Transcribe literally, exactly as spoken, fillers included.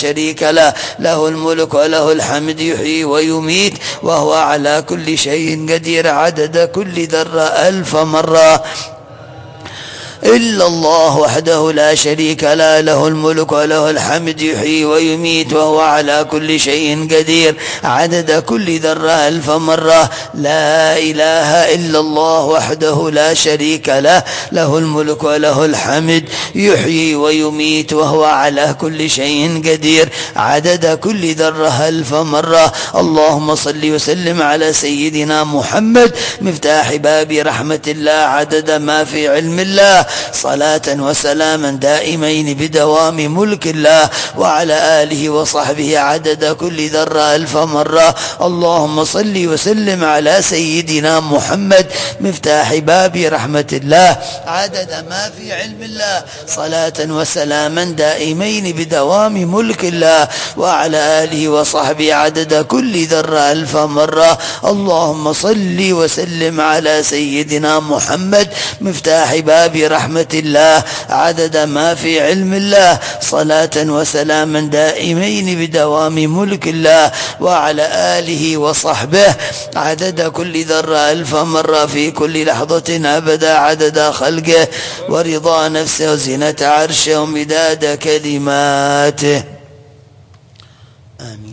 شريك له، له الملك وله الحمد يحيي ويميت وهو على كل شيء قدير عدد كل ذرة ألف مرة إلا الله وحده لا شريك له، له الملك وله الحمد يحيي ويميت وهو على كل شيء قدير عدد كل ذرة ألف مرة. لا إله إلا الله وحده لا شريك له، له الملك وله الحمد يحيي ويميت وهو على كل شيء قدير عدد كل ذرة ألف مرة. اللهم صل وسلم على سيدنا محمد مفتاح باب رحمة الله عدد ما في علم الله، صلاة وسلاما دائمين بدوام ملك الله، وعلى آله وصحبه عدد كل ذرة ألف مرة. اللهم صل وسلم على سيدنا محمد مفتاح باب رحمة الله عدد ما في علم الله، صلاة وسلاما دائمين بدوام ملك الله، وعلى آله وصحبه عدد كل ذرة ألف مرة. اللهم صل وسلم على سيدنا محمد مفتاح باب رحمة الله عدد ما في علم الله، صلاة وسلاما دائمين بدوام ملك الله، وعلى آله وصحبه عدد كل ذرة ألف مرة في كل لحظة أبدا عدد خلقه ورضا نفسه وزنة عرشه ومداد كلماته. آمين.